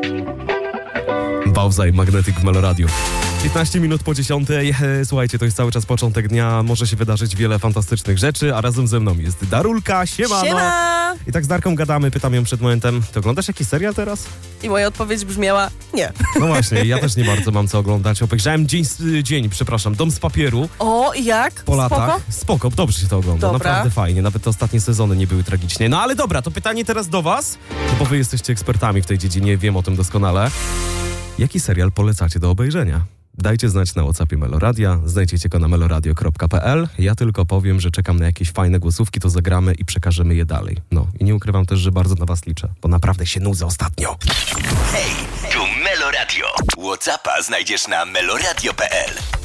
Bauza i Magnetic w Meloradiu. 15 minut po 10. Słuchajcie, to jest cały czas początek dnia. Może się wydarzyć wiele fantastycznych rzeczy, a razem ze mną jest Darulka. Siemano! Siema! I tak z Darką gadamy, pytam ją przed momentem, ty oglądasz jakiś serial teraz? I moja odpowiedź brzmiała nie. No właśnie, ja też nie bardzo mam co oglądać. Obejrzałem Dom z papieru. O, i jak? Po latach. Spoko, dobrze się to ogląda, Dobra. naprawdę fajnie. Nawet te ostatnie sezony nie były tragiczne. No ale dobra, to pytanie teraz do was, bo wy jesteście ekspertami w tej dziedzinie, wiem o tym doskonale. Jaki serial polecacie do obejrzenia? Dajcie znać na WhatsAppie Meloradia, znajdziecie go na meloradio.pl. Ja tylko powiem, że czekam na jakieś fajne głosówki, to zagramy i przekażemy je dalej. No i nie ukrywam też, że bardzo na was liczę, bo naprawdę się nudzę ostatnio. Hej, tu Meloradio. WhatsAppa znajdziesz na meloradio.pl.